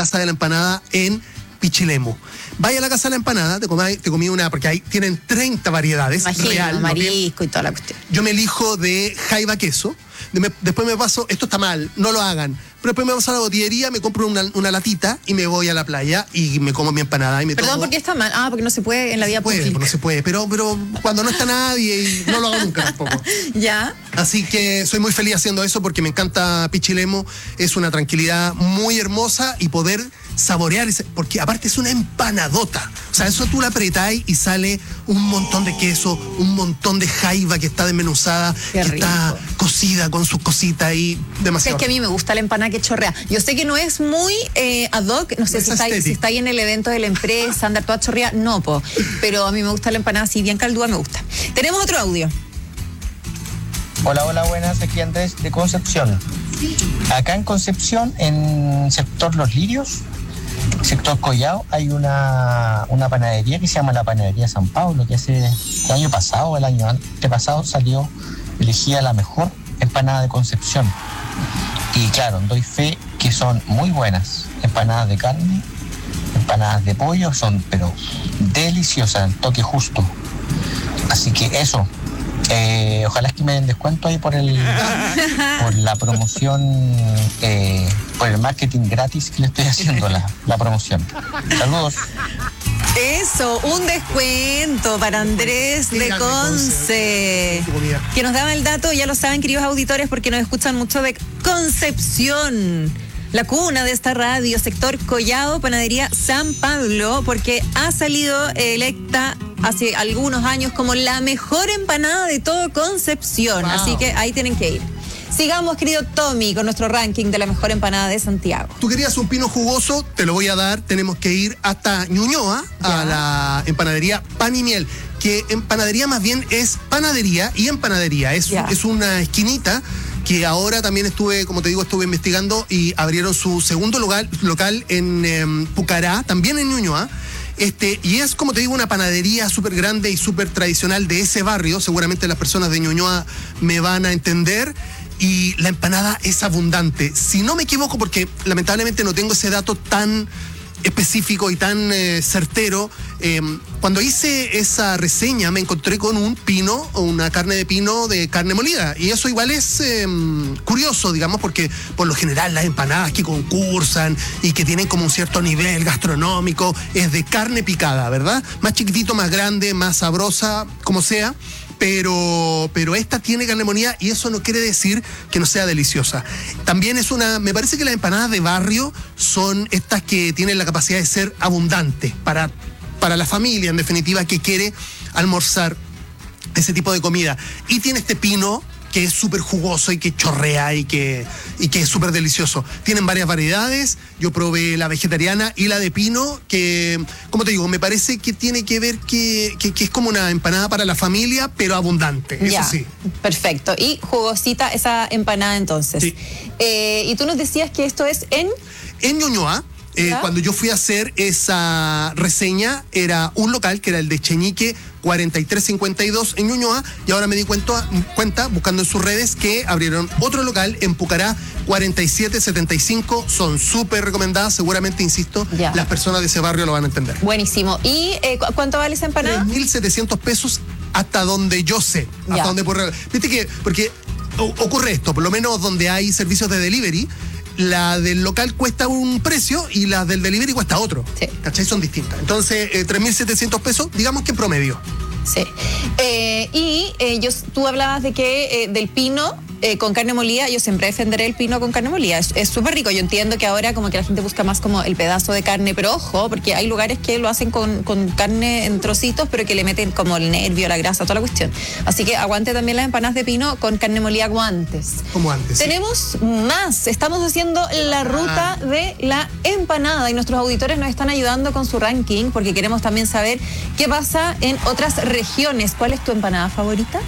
Casa de la Empanada en Pichilemu. Vaya a la Casa de la Empanada, te comí una, porque ahí tienen 30 variedades. Imagino, real, marisco y toda la cuestión. Yo me elijo de jaiba queso, después me paso, esto está mal, no lo hagan, pero después me paso a la botillería, me compro una latita y me voy a la playa y me como mi empanada. Y me Perdón, tomo... ¿por qué está mal? Porque no se puede en la vía pública. No se puede, pero cuando no está nadie, y no lo hago nunca tampoco. Ya. Así que soy muy feliz haciendo eso porque me encanta Pichilemu, es una tranquilidad muy hermosa y poder saborear, porque aparte es una empanadota. O sea, eso tú la apretáis y sale un montón de queso, un montón de jaiba que está desmenuzada, Qué que rico. está cocida con sus cositas ahí, demasiado. Es que a mí me gusta la empanada que chorrea. Yo sé que no es muy ad hoc, no sé si está ahí en el evento de la empresa, andar toda chorrea, no, pero a mí me gusta la empanada así bien caldúa, me gusta. Tenemos otro audio. Hola, buenas, aquí Andrés de Concepción. Acá en Concepción, en sector Los Lirios, sector Collao, hay una panadería que se llama la Panadería San Pablo, que el año pasado, el año antepasado, salió elegida la mejor empanada de Concepción. Y claro, doy fe que son muy buenas. Empanadas de carne, empanadas de pollo, son pero deliciosas, el toque justo. Así que eso. Ojalá es que me den descuento ahí por la promoción, por el marketing gratis que le estoy haciendo la promoción. Saludos. Eso, un descuento para Andrés de Conce, que nos daba el dato, ya lo saben, queridos auditores, porque nos escuchan mucho de Concepción, la cuna de esta radio, sector Collao, Panadería San Pablo, porque ha salido electa hace algunos años como la mejor empanada de todo Concepción. Wow. Así que ahí tienen que ir. Sigamos, querido Tommy, con nuestro ranking de la mejor empanada de Santiago. Tú querías un pino jugoso, te lo voy a dar. Tenemos que ir hasta Ñuñoa, a la empanadería Pan y Miel, que empanadería más bien es panadería y empanadería. Es una esquinita que ahora también estuve investigando y abrieron su segundo local en Pucará, también en Ñuñoa. Y es, como te digo, una panadería súper grande y súper tradicional de ese barrio. Seguramente las personas de Ñuñoa me van a entender. Y la empanada es abundante. Si no me equivoco, porque lamentablemente no tengo ese dato tan específico y tan certero, cuando hice esa reseña me encontré con un pino, una carne de pino de carne molida, y eso igual es curioso, digamos, porque por lo general las empanadas que concursan y que tienen como un cierto nivel gastronómico es de carne picada, ¿verdad? Más chiquitito, más grande, más sabrosa, como sea. Pero esta tiene carne molida y eso no quiere decir que no sea deliciosa. También me parece que las empanadas de barrio son estas que tienen la capacidad de ser abundantes para la familia, en definitiva, que quiere almorzar ese tipo de comida. Y tiene este pino que es súper jugoso y que chorrea y que es súper delicioso. Tienen varias variedades. Yo probé la vegetariana y la de pino, que, como te digo, me parece que tiene que ver que es como una empanada para la familia, pero abundante. Eso sí. Perfecto. Y jugosita esa empanada entonces. Sí. Y tú nos decías que esto es en Ñuñoa. Cuando yo fui a hacer esa reseña, era un local que era el de Cheñique 4352 en Ñuñoa, y ahora me di cuenta buscando en sus redes que abrieron otro local en Pucará 4775. Son súper recomendadas, seguramente, insisto, las personas de ese barrio lo van a entender. Buenísimo. ¿Y cuánto vale esa empanada? 3.700 pesos hasta donde yo sé. Hasta donde viste que, porque ocurre esto, por lo menos donde hay servicios de delivery, la del local cuesta un precio y la del delivery cuesta otro. Sí. ¿Cachai? Son distintas. Entonces, 3.700 pesos, digamos que en promedio. Sí. Tú hablabas de que del pino con carne molida. Yo siempre defenderé el pino con carne molida. Es súper rico. Yo entiendo que ahora como que la gente busca más como el pedazo de carne, pero ojo, porque hay lugares que lo hacen con carne en trocitos, pero que le meten como el nervio, la grasa, toda la cuestión. Así que aguante también las empanadas de pino con carne molida como antes. Como antes. Tenemos más. Estamos haciendo la ruta de la empanada y nuestros auditores nos están ayudando con su ranking porque queremos también saber qué pasa en otras regiones. ¿Cuál es tu empanada favorita?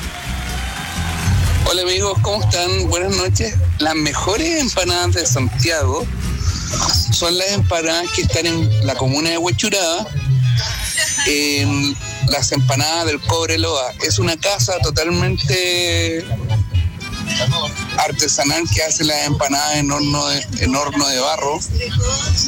Hola amigos, ¿cómo están? Buenas noches. Las mejores empanadas de Santiago son las empanadas que están en la comuna de Huechuraba, en las empanadas del Cobreloa. Es una casa totalmente artesanal que hace las empanadas en horno de barro.